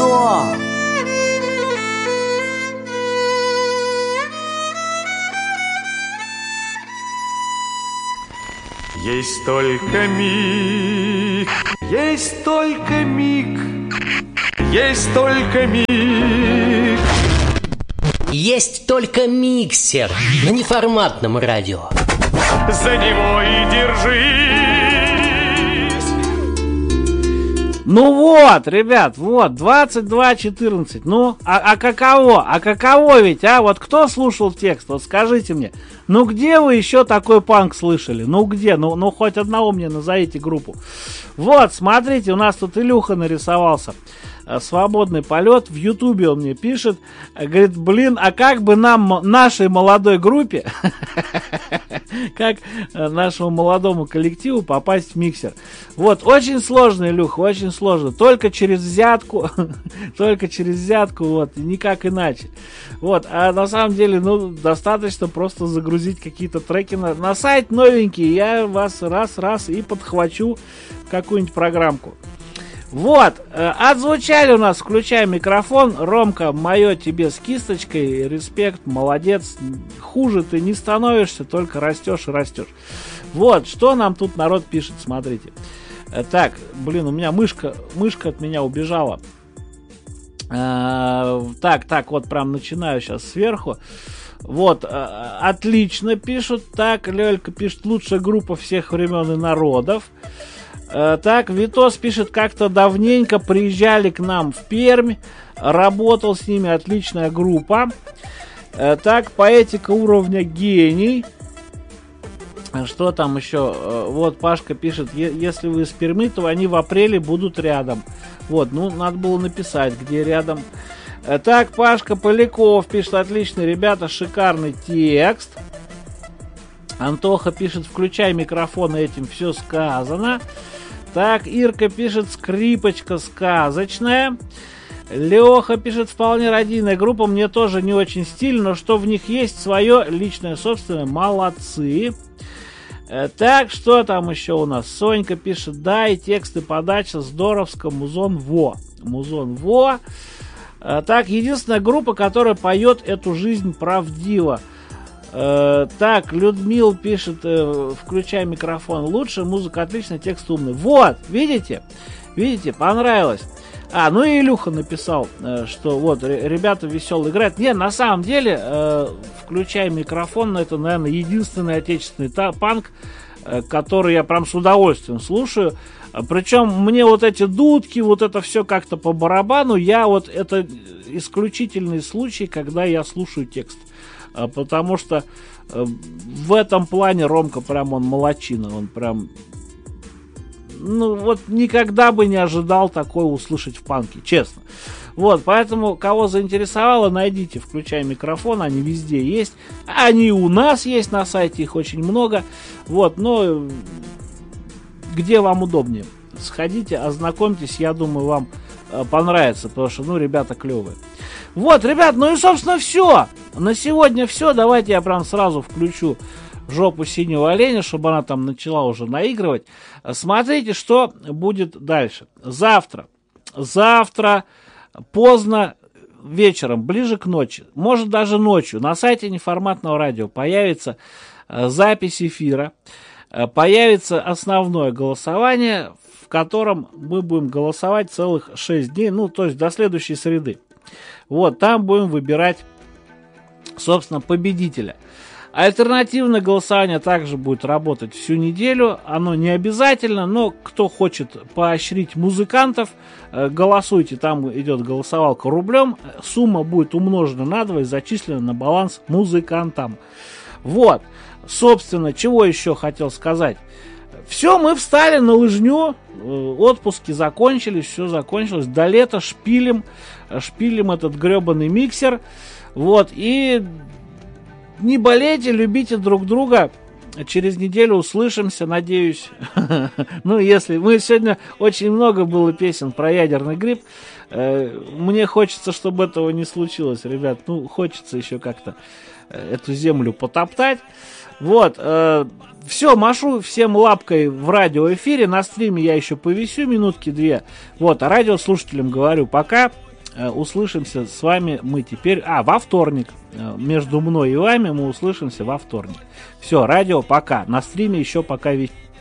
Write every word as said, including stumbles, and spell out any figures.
шансон. Есть только миг, есть только миг, есть только миг. Есть только миксер на неформатном радио. За него и держись. Ну вот, ребят, вот, двадцать два четырнадцать. Ну, а, а каково? А каково ведь, а? Вот кто слушал текст? Вот скажите мне. Ну где вы еще такой панк слышали? Ну где? Ну, ну хоть одного мне назовите группу. Вот, смотрите, у нас тут Илюха нарисовался. Свободный полет. В Ютубе он мне пишет. Говорит, блин, а как бы нам, нашей молодой группе, как нашему молодому коллективу попасть в миксер? Вот, очень сложно, Илюха, очень сложно. Только через взятку, только через взятку, вот, никак иначе. Вот, а на самом деле, ну, достаточно просто загрузить какие-то треки на, на сайт новенький. Я вас раз-раз и подхвачу какую-нибудь программку. Вот, э, отзвучали у нас, включай микрофон. Ромка, мое тебе с кисточкой, респект, молодец. Хуже ты не становишься, только растешь и растешь. Вот, что нам тут народ пишет, смотрите. Э, так, блин, у меня мышка, мышка от меня убежала. Э, так, так, вот прям начинаю сейчас сверху. Вот, э, отлично пишут. Так, Лёлька пишет, лучшая группа всех времен и народов. Так, Витос пишет, как-то давненько приезжали к нам в Пермь, работал с ними, отличная группа. Так, поэтика уровня гений. Что там еще? Вот Пашка пишет, если вы из Перми, то они в апреле будут рядом. Вот, ну, надо было написать, где рядом. Так, Пашка Поляков пишет, отличный, ребята, шикарный текст. Антоха пишет, включай микрофон, этим все сказано. Так, Ирка пишет, скрипочка сказочная. Леха пишет, вполне родийная группа, мне тоже не очень стиль, но что в них есть свое личное, собственное, молодцы. Так, что там еще у нас? Сонька пишет, да, и тексты подача здоровско, музон во. Музон во. Так, единственная группа, которая поет эту жизнь правдиво. Uh, так, Людмил пишет, uh, включай микрофон. Лучше, музыка отличная, текст умный. Вот, видите? Видите, понравилось. А, ну и Илюха написал, uh, что вот, ребята веселые играют. Не, на самом деле, uh, включай микрофон, но это, наверное, единственный отечественный та- панк, uh, который я прям с удовольствием слушаю. Uh, причем мне вот эти дудки, вот это все как-то по барабану, я вот, это исключительный случай, когда я слушаю текст. Потому что в этом плане Ромка прям он молодчина, он прям, ну вот никогда бы не ожидал такое услышать в панке, честно. Вот, поэтому кого заинтересовало, найдите, включай микрофон, они везде есть, они у нас есть на сайте, их очень много, вот, но где вам удобнее, сходите, ознакомьтесь, я думаю, вам понравится, потому что, ну, ребята клевые. Вот, ребят, ну и, собственно, все. На сегодня все. Давайте я прям сразу включу жопу синего оленя, чтобы она там начала уже наигрывать. Смотрите, что будет дальше. Завтра. Завтра поздно вечером, ближе к ночи, может даже ночью, на сайте неформатного радио появится запись эфира, появится основное голосование, в котором мы будем голосовать целых шесть дней, ну, то есть до следующей среды. Вот, там будем выбирать, собственно, победителя. Альтернативное голосование также будет работать всю неделю. Оно не обязательно, но кто хочет поощрить музыкантов, голосуйте. Там идет голосовалка рублем. Сумма будет умножена на два и зачислена на баланс музыкантам. Вот, собственно, чего еще хотел сказать. Все, мы встали на лыжню, отпуски закончились, все закончилось. До лета шпилим, шпилим этот гребаный миксер. Вот, и не болейте, любите друг друга. Через неделю услышимся, надеюсь. Ну, если... Мы сегодня очень много было песен про ядерный грипп. Мне хочется, чтобы этого не случилось, ребят. Ну, хочется еще как-то эту землю потоптать. Вот, э, все, машу всем лапкой в радиоэфире. На стриме я еще повисю минутки две. Вот, а радиослушателям говорю пока. Э, услышимся с вами мы теперь... А, во вторник. Э, между мной и вами мы услышимся во вторник. Все, радио, пока. На стриме еще пока ведь